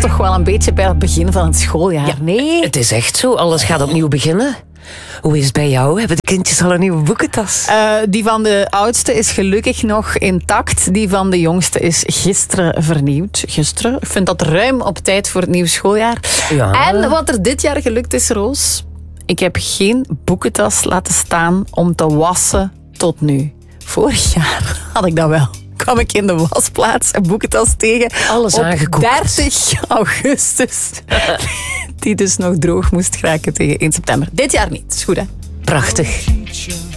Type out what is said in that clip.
toch wel een beetje bij het begin van het schooljaar, Ja, nee? Het is echt zo, alles gaat opnieuw beginnen. Hoe is het bij jou? Hebben de kindjes al een nieuwe boekentas? Die van de oudste is gelukkig nog intact. Die van de jongste is gisteren vernieuwd. Gisteren. Ik vind dat ruim op tijd voor het nieuwe schooljaar. Ja. En wat er dit jaar gelukt is, Roos... Ik heb geen boekentas laten staan om te wassen tot nu. Vorig jaar had ik dat wel. Kwam ik in de wasplaats een boekentas tegen. Alles op aangekoekt. 30 augustus. Die dus nog droog moest geraken tegen 1 september. Dit jaar niet. Is goed, hè? Prachtig. Teacher,